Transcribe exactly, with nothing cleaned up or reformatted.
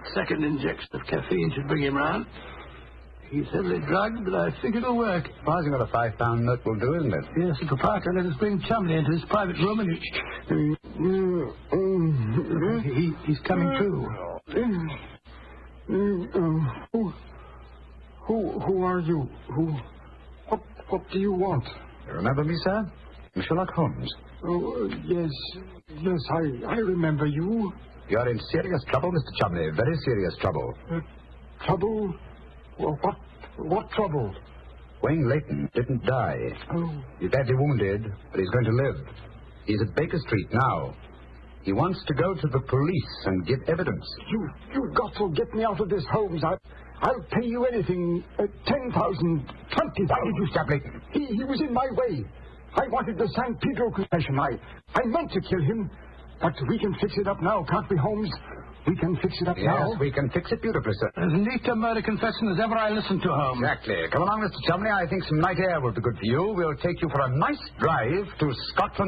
second injection of caffeine should bring him round. He's heavily drugged, but I think it'll work. Surprising what a five-pound note will do, isn't it? Yes, the proprietor let us bring Chumley into his private room, and he, he he's coming too. Who, who, who are you? Who, what, what do you want? You remember me, sir? I'm Sherlock Holmes. Oh, uh, yes, yes, I, I remember you. You're in serious trouble, Mister Chumley. Very serious trouble. Uh, trouble? Well, what, what trouble? Wayne Layton didn't die. Oh. He's badly wounded, but he's going to live. He's at Baker Street now. He wants to go to the police and give evidence. You, you've got to get me out of this, Holmes. I, I'll pay you anything. Uh, ten thousand, twenty thousand. Why did you stop Layton? He, he was in my way. I wanted the San Pedro confession. I, I meant to kill him. But we can fix it up now, can't we, Holmes? We can fix it up yes, now. Yes, we can fix it beautifully, sir. As neat a murder confession as ever I listened to, Holmes. Exactly. Come along, Mister Chumley. I think some night air will be good for you. We'll take you for a nice drive to Scotland